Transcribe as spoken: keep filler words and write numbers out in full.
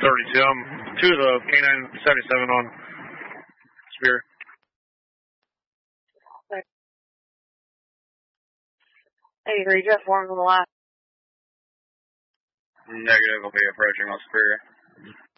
thirty-two. I'm two of the K nine seventy-seven on Spear. eighty-three, just one on the last. Negative, I'll be approaching on Spear.